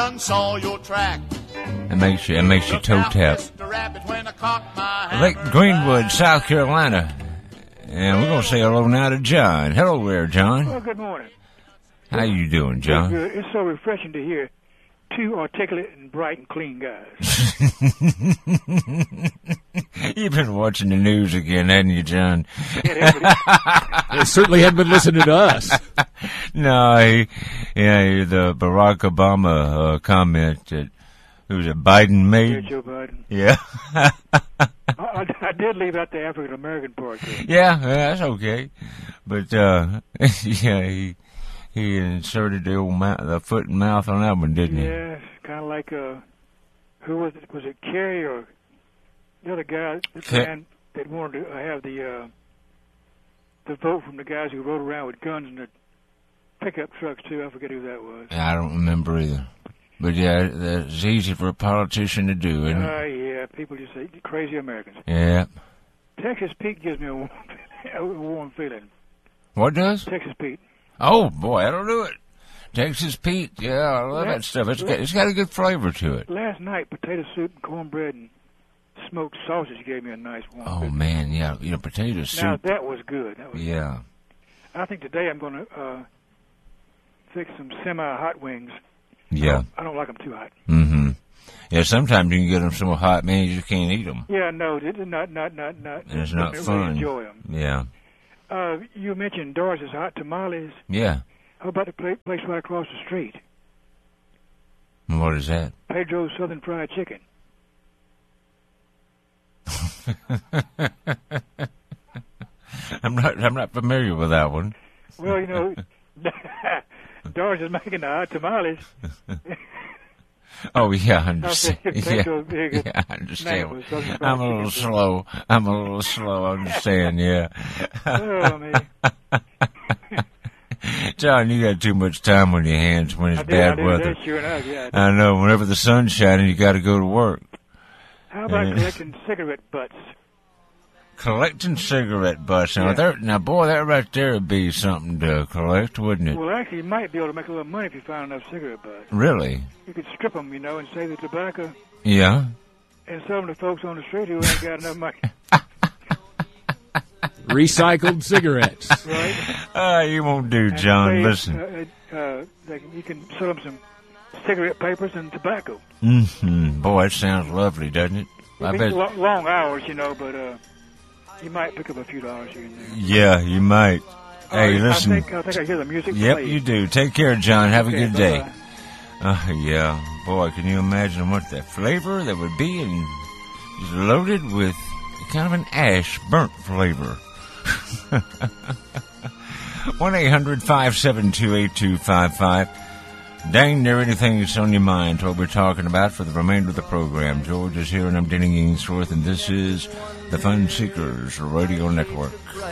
done saw your track. It makes you toe tap. Lake Greenwood, South Carolina. And we're going to say hello now to John. Hello there, John. Well, good morning. How you doing, John? Good. It's so refreshing to hear two articulate and bright and clean guys. You've been watching the news again, hadn't you, John? They certainly hadn't been listening to us. No, the Barack Obama comment that, who's it, Biden made? Yeah, Joe Biden. Yeah. I did leave out the African American part. Though. Yeah, that's okay. But yeah, he inserted the foot and mouth on that one, didn't he? Yeah, kind of like who was it? Was it Kerry or the other guy? The man that wanted to have the vote from the guys who rode around with guns in the pickup trucks too. I forget who that was. I don't remember either. But yeah, that's easy for a politician to do, isn't it? Yeah, people just say crazy Americans. Yeah. Texas Pete gives me a warm feeling. What does? Texas Pete. Oh boy, that'll do it. Texas Pete, yeah, I love that stuff. It's got a good flavor to it. Last night, potato soup and cornbread and smoked sausage gave me a nice warm. Oh man, yeah, potato soup. Now that was good. Yeah. I think today I'm going to fix some semi-hot wings. Yeah. I don't like them too hot. Mm-hmm. Yeah, sometimes you can get them so hot, man, you just can't eat them. Yeah, no, it's not. And it's not fun. Really enjoy them. Yeah. You mentioned Doris's hot tamales. Yeah. How about the place right across the street? What is that? Pedro's Southern Fried Chicken. I'm not familiar with that one. Well, Doris is making the hot tamales. Oh yeah, I understand. Yeah, I understand. I'm a little slow. I understand. Yeah. Oh man. John, you got too much time on your hands when it's bad weather. Sure enough, yeah. I know. Whenever the sun's shining, you got to go to work. How about collecting cigarette butts? Collecting cigarette butts. Now, boy, that right there would be something to collect, wouldn't it? Well, actually, you might be able to make a little money if you found enough cigarette butts. Really? You could strip them, and save the tobacco. Yeah. And sell them to folks on the street who ain't got enough money. Recycled cigarettes. Right? You won't do, John. Listen. You can sell them some cigarette papers and tobacco. Mm-hmm. Boy, it sounds lovely, doesn't it? I bet. Long hours, but you might pick up a few dollars here and there. Yeah, you might. Hey, listen. I think I hear the music. Yep, play. you do. Take care, John. Have a good day. Bye-bye. Yeah. Boy, can you imagine what that flavor that would be, and just loaded with kind of an ash burnt flavor. 1-800-572-8255. Dang near anything that's on your mind, what we're talking about for the remainder of the program. George is here, and I'm Denny Ainsworth, and this is the Fun Seekers Radio Network.